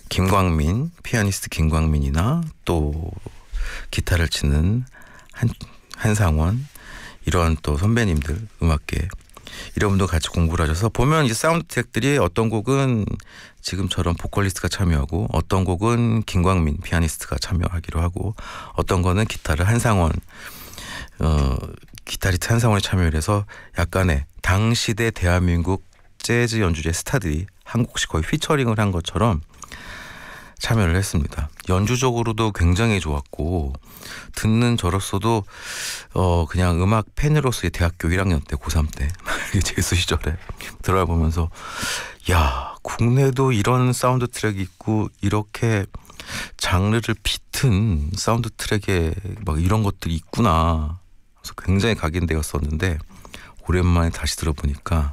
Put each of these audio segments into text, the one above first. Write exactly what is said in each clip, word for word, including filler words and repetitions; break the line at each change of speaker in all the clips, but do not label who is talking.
김광민, 피아니스트 김광민이나 또 기타를 치는 한, 한상원 이런 또 선배님들 음악계 이런 분도 같이 공부를 하셔서 보면 이 사운드 트랙들이 어떤 곡은 지금처럼 보컬리스트가 참여하고 어떤 곡은 김광민 피아니스트가 참여하기로 하고 어떤 거는 기타를 한상원 어, 기타리스트 한상원이 참여를 해서 약간의 당시대 대한민국 재즈 연주자의 스타들이 한 곡씩 거의 피처링을 한 것처럼 참여를 했습니다. 연주적으로도 굉장히 좋았고 듣는 저로서도 어 그냥 음악 팬으로서의 대학교 일 학년 때 고삼 때 재수 시절에 들어보면서 야 국내도 이런 사운드 트랙이 있고 이렇게 장르를 비튼 사운드 트랙에 막 이런 것들이 있구나. 그래서 굉장히 각인되었었는데 오랜만에 다시 들어보니까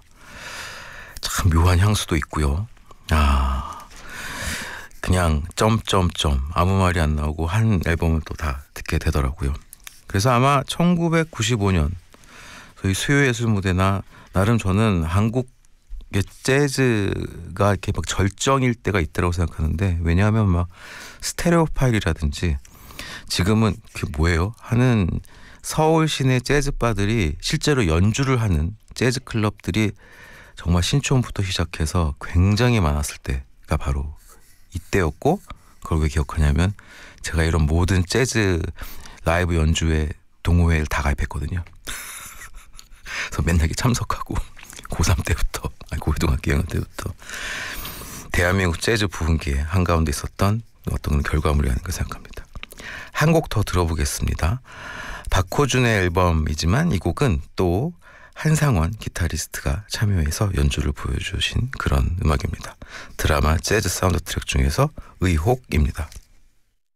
참 묘한 향수도 있고요. 아 그냥 점점점 아무 말이 안 나오고 한 앨범을 또 다 듣게 되더라고요. 그래서 아마 천구백구십오 년 저희 수요예술무대나 나름 저는 한국의 재즈가 이렇게 막 절정일 때가 있다고 생각하는데 왜냐하면 막 스테레오 파일이라든지 지금은 그게 뭐예요? 하는 서울 시내 재즈 바들이 실제로 연주를 하는 재즈 클럽들이 정말 신촌부터 시작해서 굉장히 많았을 때가 바로 이때였고 그걸 왜 기억하냐면 제가 이런 모든 재즈 라이브 연주회 동호회를 다 가입했거든요. 그래서 맨날 참석하고 고삼 때부터 아니 고등학교 이 학년 때부터 대한민국 재즈 부흥기에 한가운데 있었던 어떤 결과물이 아닌가 생각합니다. 한 곡 더 들어보겠습니다. 박호준의 앨범이지만 이 곡은 또 한상원 기타리스트가 참여해서 연주를 보여주신 그런 음악입니다. 드라마 재즈 사운드 트랙 중에서 의혹입니다.